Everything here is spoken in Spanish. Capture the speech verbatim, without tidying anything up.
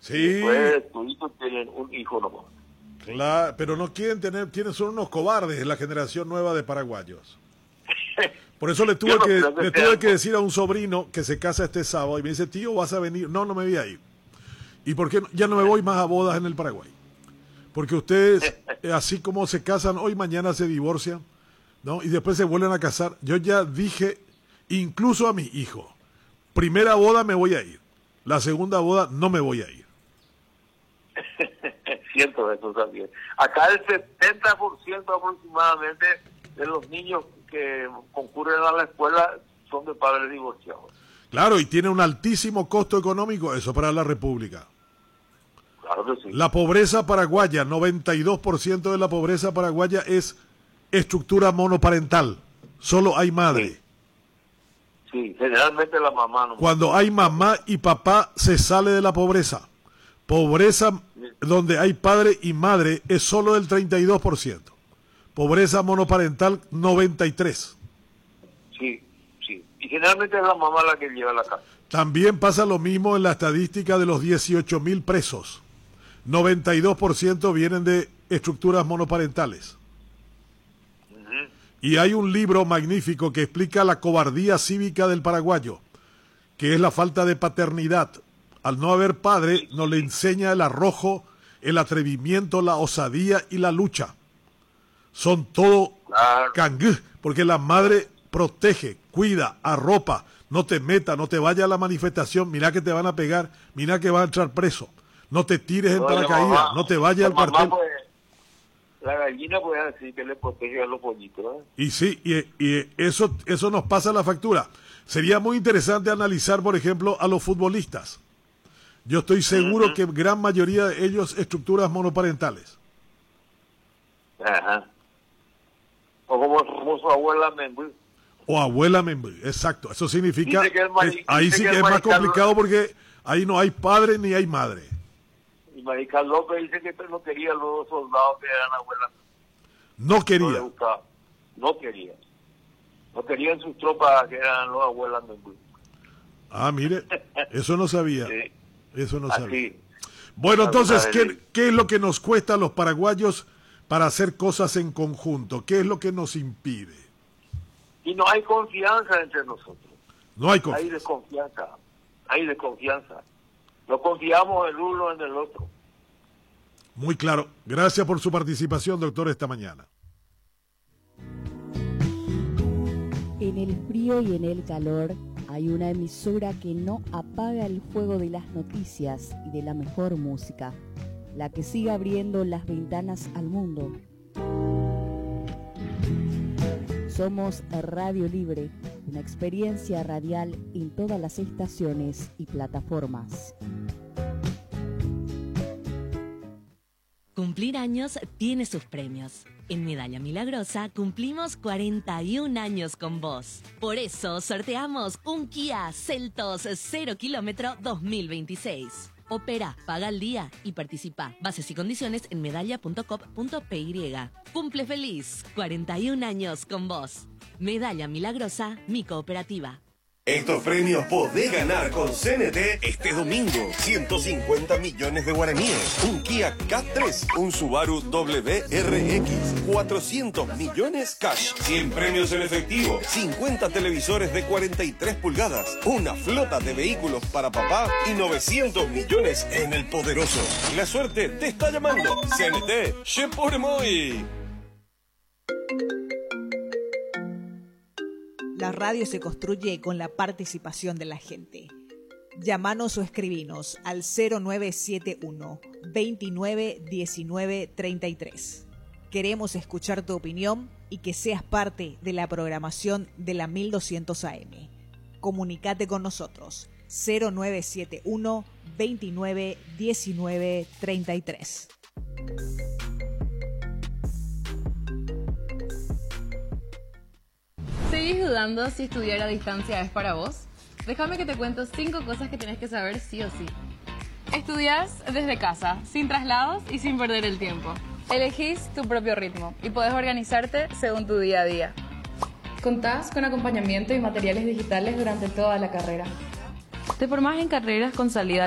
Sí. Después tus hijos tienen un hijo nomás. Claro, pero no quieren tener, quieren son unos cobardes la generación nueva de paraguayos. Por eso le tuve no que, que le sea, tuve que decir a un sobrino que se casa este sábado y me dice, tío, ¿vas a venir? No, no me voy a ir. ¿Y por qué no? Ya no me voy más a bodas en el Paraguay? Porque ustedes, así como se casan hoy, mañana se divorcian, ¿no? Y después se vuelven a casar. Yo ya dije, incluso a mi hijo, primera boda me voy a ir, la segunda boda no me voy a ir. Siento eso también. Acá el setenta por ciento aproximadamente de los niños que concurren a la escuela son de padres divorciados. Claro, y tiene un altísimo costo económico eso para la República. Claro que sí. La pobreza paraguaya, noventa y dos por ciento de la pobreza paraguaya es estructura monoparental. Solo hay madre. Sí, sí, generalmente la mamá no. Cuando hay mamá y papá se sale de la pobreza. Pobreza donde hay padre y madre es solo del treinta y dos por ciento. Pobreza monoparental, noventa y tres por ciento. Sí, sí. Y generalmente es la mamá la que lleva la casa. También pasa lo mismo en la estadística de los dieciocho mil presos. noventa y dos por ciento vienen de estructuras monoparentales. Uh-huh. Y hay un libro magnífico que explica la cobardía cívica del paraguayo, que es la falta de paternidad. Al no haber padre, nos le enseña el arrojo, el atrevimiento, la osadía y la lucha. Son todo claro. cangú, porque la madre protege, cuida, arropa, no te meta, no te vaya a la manifestación, mira que te van a pegar, mira que vas a entrar preso, no te tires en no, paracaídas, mamá, no te vayas al cuartel. Puede, la gallina puede decir que le protege a los pollitos, ¿eh? Y sí, y, y eso, eso nos pasa la factura. Sería muy interesante analizar, por ejemplo, a los futbolistas. Yo estoy seguro uh-huh. que gran mayoría de ellos estructuras monoparentales. Ajá. O como, como su abuela Membu. O abuela Membu, exacto. Eso significa, que el es, ahí sí que, que es más complicado porque ahí no hay padre ni hay madre. Y Mariscal López dice que no quería los soldados que eran abuelas. No quería. No, no quería. No querían sus tropas que eran los abuelas Membu. Ah, mire, eso no sabía. Sí. Eso no Así. sabía. Bueno, entonces, ¿qué, ¿qué es lo que nos cuesta a los paraguayos para hacer cosas en conjunto? ¿Qué es lo que nos impide? Y no hay confianza entre nosotros. No hay confianza. Hay desconfianza. Hay desconfianza. No confiamos el uno en el otro. Muy claro. Gracias por su participación, doctor, esta mañana. En el frío y en el calor hay una emisora que no apaga el fuego de las noticias y de la mejor música, la que sigue abriendo las ventanas al mundo. Somos Radio Libre, una experiencia radial en todas las estaciones y plataformas. Cumplir años tiene sus premios. En Medalla Milagrosa cumplimos cuarenta y un años con vos. Por eso sorteamos un Kia Seltos cero kilómetro dos mil veintiséis. Opera, paga al día y participa. Bases y condiciones en medalla punto com punto p y. Cumple feliz, cuarenta y un años con vos. Medalla Milagrosa, mi cooperativa. Estos premios podés ganar con C N T este domingo. ciento cincuenta millones de guaraníes, un Kia K tres, un Subaru W R X, cuatrocientos millones cash, cien premios en efectivo, cincuenta televisores de cuarenta y tres pulgadas, una flota de vehículos para papá y novecientos millones en el poderoso. La suerte te está llamando. C N T, che por muy. La radio se construye con la participación de la gente. Llámanos o escribinos al cero nueve siete uno, veintinueve diecinueve treinta y tres. Queremos escuchar tu opinión y que seas parte de la programación de la mil doscientos A M. Comunicate con nosotros. cero nueve siete uno, veintinueve diecinueve treinta y tres. ¿Seguís dudando si estudiar a distancia es para vos? Déjame que te cuento cinco cosas que tenés que saber sí o sí. Estudiás desde casa, sin traslados y sin perder el tiempo. Elegís tu propio ritmo y podés organizarte según tu día a día. Contás con acompañamiento y materiales digitales durante toda la carrera. Te formás en carreras con salida